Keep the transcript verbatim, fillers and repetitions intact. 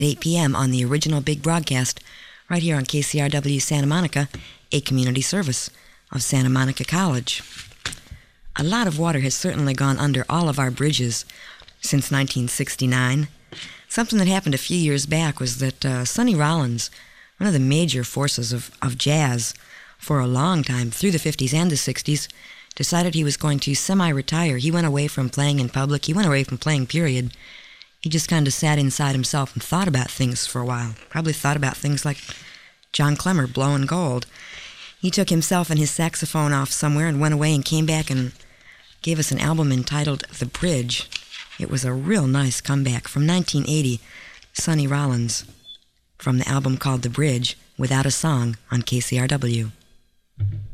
eight p.m. on the original big broadcast right here on K C R W Santa Monica, a community service of Santa Monica College. A lot of water has certainly gone under all of our bridges since nineteen sixty-nine. Something that happened a few years back was that uh, Sonny Rollins, one of the major forces of, of jazz for a long time, through the fifties and the sixties, decided he was going to semi-retire. He went away from playing in public. He went away from playing, period. He just kind of sat inside himself and thought about things for a while. Probably thought about things like John Clemmer blowing gold. He took himself and his saxophone off somewhere and went away and came back and gave us an album entitled The Bridge. It was a real nice comeback from nineteen eighty, Sonny Rollins, from the album called The Bridge, Without a Song on K C R W.